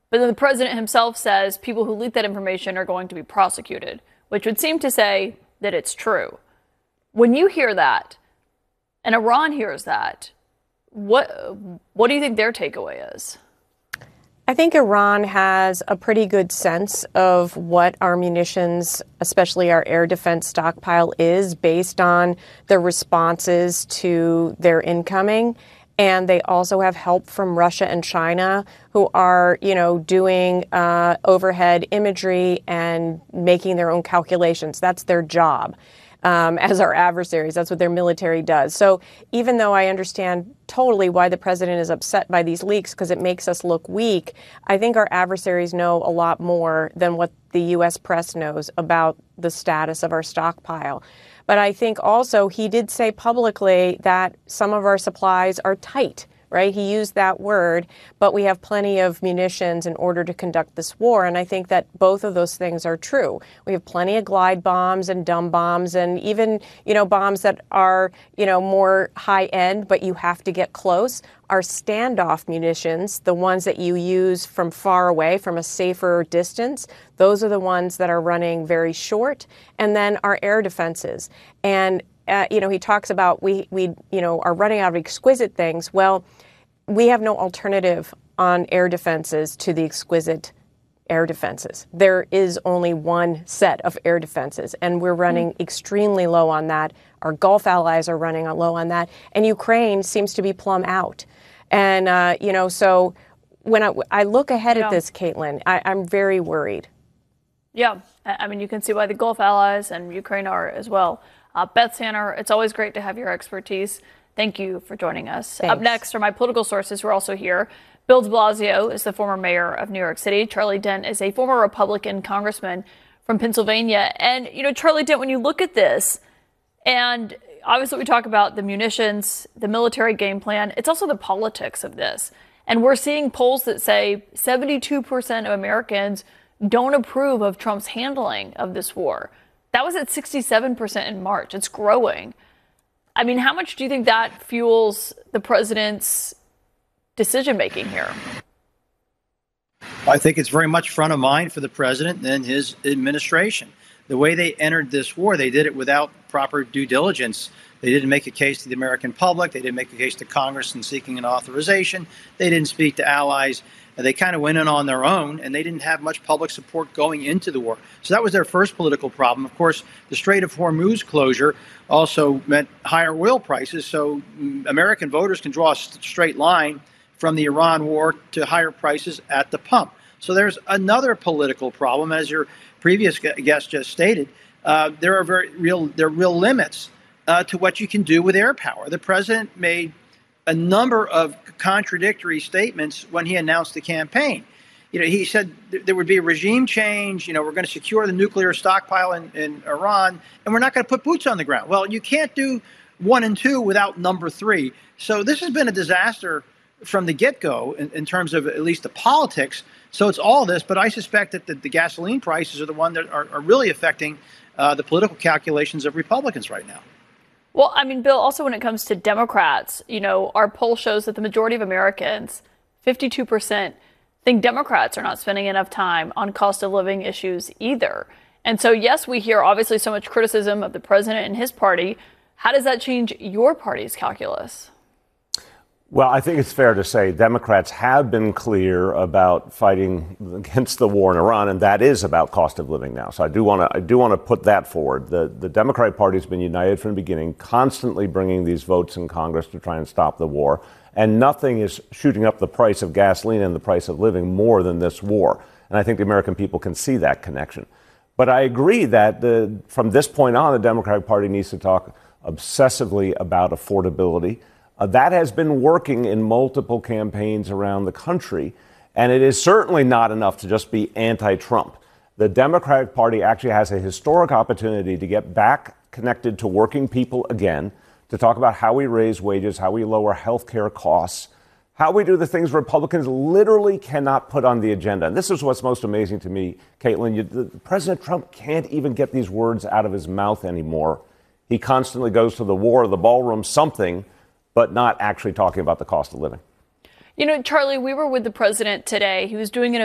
But then the president himself says people who leak that information are going to be prosecuted, which would seem to say that it's true. When you hear that, and Iran hears that, what do you think their takeaway is? I think Iran has a pretty good sense of what our munitions, especially our air defense stockpile, is based on the responses to their incoming. And they also have help from Russia and China, who are, doing overhead imagery and making their own calculations. That's their job. As our adversaries. That's what their military does. So even though I understand totally why the president is upset by these leaks because it makes us look weak, I think our adversaries know a lot more than what the U.S. press knows about the status of our stockpile. But I think also he did say publicly that some of our supplies are tight. Right? He used that word, but we have plenty of munitions in order to conduct this war. And I think that both of those things are true. We have plenty of glide bombs and dumb bombs and even, bombs that are, more high end, but you have to get close. Our standoff munitions, the ones that you use from far away, from a safer distance, those are the ones that are running very short. And then our air defenses. And he talks about we are running out of exquisite things. Well, we have no alternative on air defenses to the exquisite air defenses. There is only one set of air defenses, and we're running extremely low on that. Our Gulf allies are running low on that, and Ukraine seems to be plumb out. And, so when I look ahead at this, Caitlin, I'm very worried. Yeah, I mean, you can see why the Gulf allies and Ukraine are as well. Beth Sanner, it's always great to have your expertise. Thank you for joining us. Thanks. Up next are my political sources who are also here. Bill de Blasio is the former mayor of New York City. Charlie Dent is a former Republican congressman from Pennsylvania. And, Charlie Dent, when you look at this, and obviously we talk about the munitions, the military game plan, it's also the politics of this. And we're seeing polls that say 72% of Americans don't approve of Trump's handling of this war. That was at 67% in March. It's growing. I mean, how much do you think that fuels the president's decision-making here? I think it's very much front of mind for the president and his administration. The way they entered this war, they did it without proper due diligence. They didn't make a case to the American public. They didn't make a case to Congress in seeking an authorization. They didn't speak to allies. They kind of went in on their own, and they didn't have much public support going into the war. So that was their first political problem. Of course, the Strait of Hormuz closure also meant higher oil prices. So American voters can draw a straight line from the Iran war to higher prices at the pump. So there's another political problem, as your previous guest just stated. There are real limits to what you can do with air power. The president made a number of contradictory statements when he announced the campaign. He said there would be a regime change. We're going to secure the nuclear stockpile in Iran, and we're not going to put boots on the ground. Well, you can't do 1 and 2 without number 3. So this has been a disaster from the get-go in terms of at least the politics. So it's all this, but I suspect that the gasoline prices are the one that are really affecting the political calculations of Republicans right now. Well, I mean, Bill, also when it comes to Democrats, our poll shows that the majority of Americans, 52%, think Democrats are not spending enough time on cost of living issues either. And so, yes, we hear obviously so much criticism of the president and his party. How does that change your party's calculus? Well, I think it's fair to say Democrats have been clear about fighting against the war in Iran, and that is about cost of living now. So I do want to put that forward. The Democratic Party has been united from the beginning, constantly bringing these votes in Congress to try and stop the war. And nothing is shooting up the price of gasoline and the price of living more than this war. And I think the American people can see that connection. But I agree that from this point on, the Democratic Party needs to talk obsessively about affordability. That has been working in multiple campaigns around the country, and it is certainly not enough to just be anti-Trump. The Democratic Party actually has a historic opportunity to get back connected to working people again, to talk about how we raise wages, how we lower health care costs, how we do the things Republicans literally cannot put on the agenda. And this is what's most amazing to me, Caitlin. President Trump can't even get these words out of his mouth anymore. He constantly goes to the war, the ballroom, something, but not actually talking about the cost of living. Charlie, we were with the president today. He was doing an